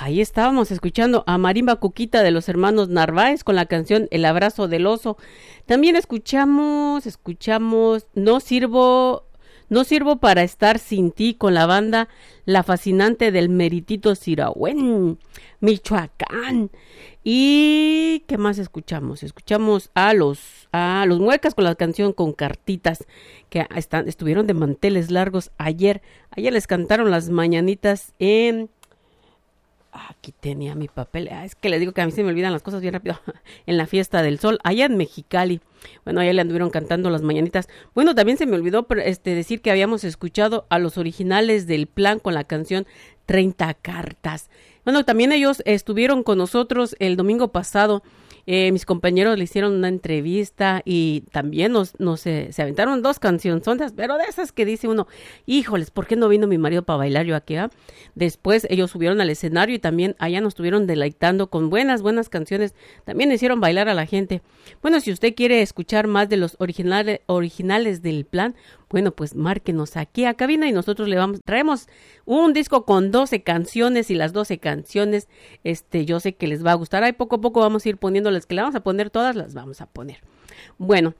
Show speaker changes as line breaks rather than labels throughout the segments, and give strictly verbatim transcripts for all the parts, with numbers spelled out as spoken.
ahí estábamos escuchando a Marimba Cuquita de los hermanos Narváez con la canción El abrazo del oso. También escuchamos, escuchamos No sirvo, no sirvo para estar sin ti con la banda La Fascinante del Meritito Sirahuén, Michoacán. ¿Y qué más escuchamos? Escuchamos a los a los Muecas con la canción Con Cartitas, que están, estuvieron de manteles largos ayer. Ayer les cantaron las mañanitas en... Aquí tenía mi papel. Ah, es que les digo que a mí se me olvidan las cosas bien rápido. En la Fiesta del Sol, allá en Mexicali. Bueno, allá le anduvieron cantando las mañanitas. Bueno, también se me olvidó este, decir que habíamos escuchado a los Originales del Plan con la canción treinta cartas. Bueno, también ellos estuvieron con nosotros el domingo pasado. Eh, mis compañeros le hicieron una entrevista y también nos, nos eh, se aventaron dos cancionzonas, pero de esas que dice uno, híjoles, ¿por qué no vino mi marido para bailar yo aquí? Ah? Después ellos subieron al escenario y también allá nos estuvieron deleitando con buenas, buenas canciones. También hicieron bailar a la gente. Bueno, si usted quiere escuchar más de los originales, originales del Plan, bueno, pues márquenos aquí a cabina y nosotros le vamos, traemos un disco con doce canciones y las doce canciones, este, yo sé que les va a gustar. Ahí poco a poco vamos a ir poniéndoles, que le vamos a poner todas, las vamos a poner. Bueno,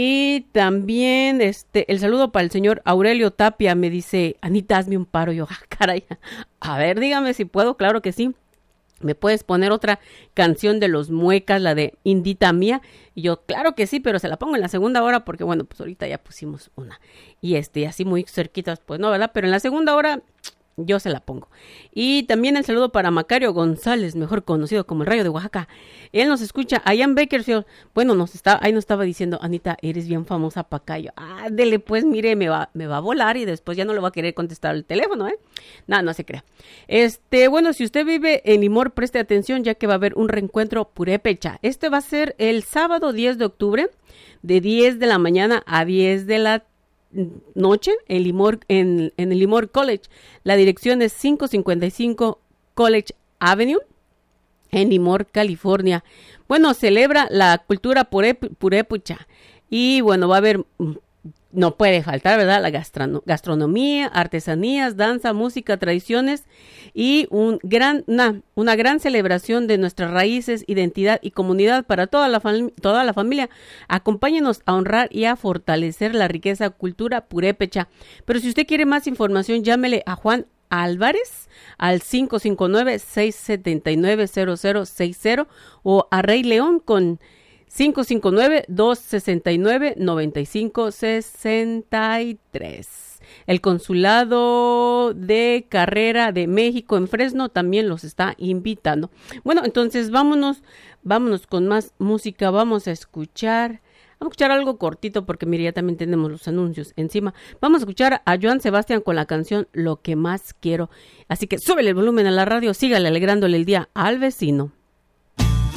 y también este, el saludo para el señor Aurelio Tapia, me dice, Anita, hazme un paro. Yo, ah, caray, a ver, dígame si puedo, claro que sí. ¿Me puedes poner otra canción de los Muecas, la de Indita Mía? Y yo, claro que sí, pero se la pongo en la segunda hora porque, bueno, pues ahorita ya pusimos una. Y este, así muy cerquitas, pues no, ¿verdad? Pero en la segunda hora yo se la pongo. Y también el saludo para Macario González, mejor conocido como el Rayo de Oaxaca. Él nos escucha allá en Bakersfield. Bueno, nos está, ahí nos estaba diciendo, Anita, eres bien famosa pa' acá. Yo, ah, dele, pues, mire, me va, me va a volar y después ya no le va a querer contestar el teléfono, ¿eh? Nada, no se crea. Este, bueno, si usted vive en Limor, preste atención, ya que va a haber un reencuentro purépecha. Este va a ser el sábado diez de octubre, de diez de la mañana a diez de la noche en Limor, en, en el Limor College. La dirección es quinientos cincuenta y cinco College Avenue en Limor, California. Bueno, celebra la cultura purép- purépecha y bueno, va a haber, no puede faltar, ¿verdad? La gastro- gastronomía, artesanías, danza, música, tradiciones y un gran, una, una gran celebración de nuestras raíces, identidad y comunidad para toda la, fam- toda la familia. Acompáñenos a honrar y a fortalecer la riqueza cultura purépecha. Pero si usted quiere más información, llámele a Juan Álvarez al cinco cinco nueve, seis siete nueve, cero cero seis cero o a Rey León con cinco cinco nueve, dos seis nueve, nueve cinco seis tres. El Consulado de Carrera de México en Fresno también los está invitando. Bueno, entonces vámonos, vámonos con más música. Vamos a escuchar, vamos a escuchar algo cortito porque mire, ya también tenemos los anuncios encima. Vamos a escuchar a Joan Sebastián con la canción Lo que más quiero. Así que súbele el volumen a la radio, sígale alegrándole el día al vecino.